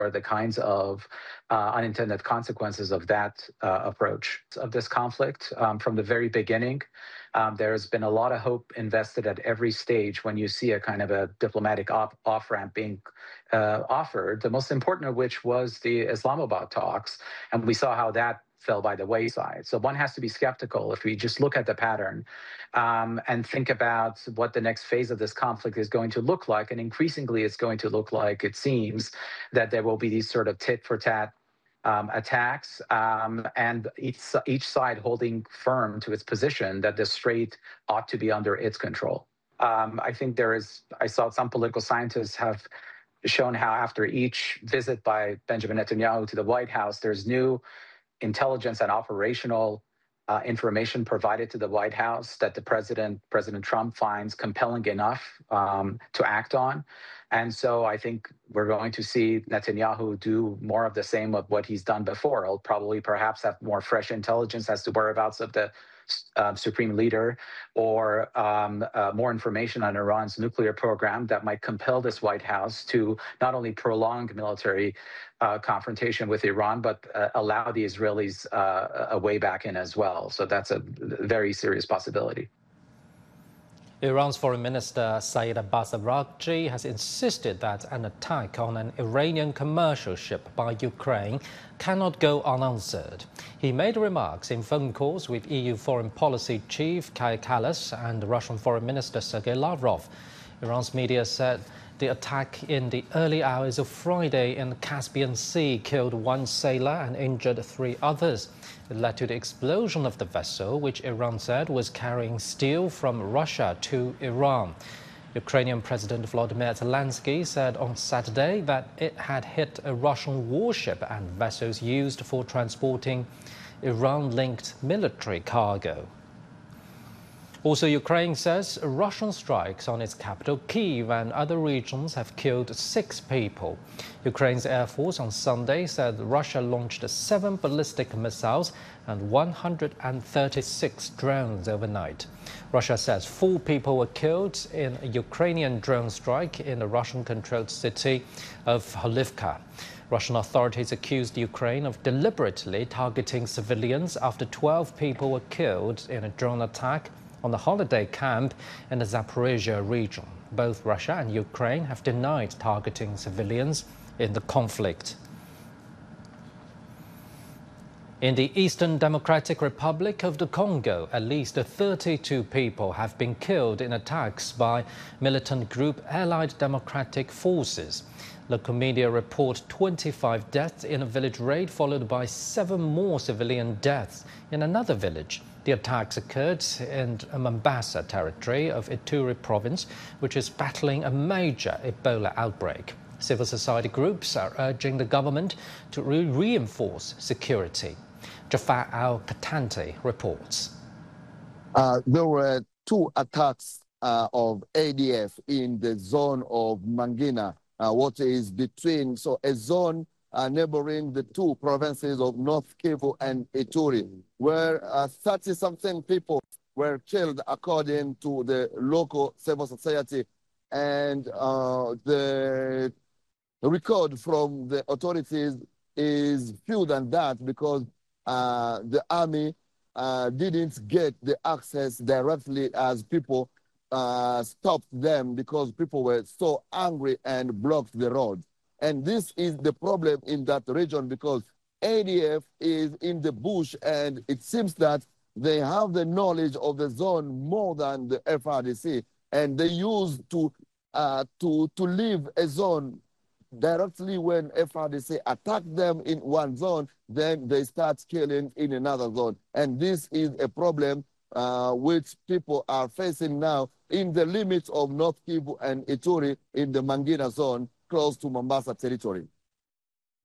the kinds of unintended consequences of that approach of this conflict. From the very beginning, there's been a lot of hope invested at every stage when you see a kind of a diplomatic off-ramp being offered, the most important of which was the Islamabad talks. And we saw how that fell by the wayside. So one has to be skeptical if we just look at the pattern and think about what the next phase of this conflict is going to look like. And increasingly, it's going to look like, it seems, that there will be these sort of tit-for-tat attacks, and each side holding firm to its position that the Strait ought to be under its control. I think I saw some political scientists have shown how after each visit by Benjamin Netanyahu to the White House, there's new intelligence and operational information provided to the White House that President Trump finds compelling enough to act on. And so I think we're going to see Netanyahu do more of the same of what he's done before. He'll probably perhaps have more fresh intelligence as to whereabouts of the supreme leader, or more information on Iran's nuclear program that might compel this White House to not only prolong military confrontation with Iran, but allow the Israelis a way back in as well. So that's a very serious possibility. Iran's Foreign Minister Saeed Abbas Araghchi has insisted that an attack on an Iranian commercial ship by Ukraine cannot go unanswered. He made remarks in phone calls with EU Foreign Policy Chief Kaja Kallas and Russian Foreign Minister Sergei Lavrov. Iran's media said the attack in the early hours of Friday in the Caspian Sea killed one sailor and injured 3 others. It led to the explosion of the vessel, which Iran said was carrying steel from Russia to Iran. Ukrainian President Volodymyr Zelensky said on Saturday that it had hit a Russian warship and vessels used for transporting Iran-linked military cargo. Also, Ukraine says Russian strikes on its capital, Kyiv, and other regions have killed 6 people. Ukraine's Air Force on Sunday said Russia launched 7 ballistic missiles and 136 drones overnight. Russia says 4 people were killed in a Ukrainian drone strike in the Russian-controlled city of Holivka. Russian authorities accused Ukraine of deliberately targeting civilians after 12 people were killed in a drone attack on the holiday camp in the Zaporizhia region. Both Russia and Ukraine have denied targeting civilians in the conflict. In the Eastern Democratic Republic of the Congo, at least 32 people have been killed in attacks by militant group Allied Democratic Forces. Local media report 25 deaths in a village raid, followed by 7 more civilian deaths in another village. The attacks occurred in Mombasa territory of Ituri province, which is battling a major Ebola outbreak. Civil society groups are urging the government to reinforce security. Jafar Al-Katante reports. There were 2 attacks of ADF in the zone of Mangina, what is between, so a zone neighboring the 2 provinces of North Kivu and Ituri, where 30-something people were killed according to the local civil society. And the record from the authorities is fewer than that, because the army didn't get the access directly as people stopped them, because people were so angry and blocked the road. And this is the problem in that region, because ADF is in the bush, and it seems that they have the knowledge of the zone more than the FRDC, and they used to leave a zone directly when FRDC attack them in one zone, then they start killing in another zone. And this is a problem which people are facing now in the limits of North Kivu and Ituri in the Mangina zone, close to Mombasa territory.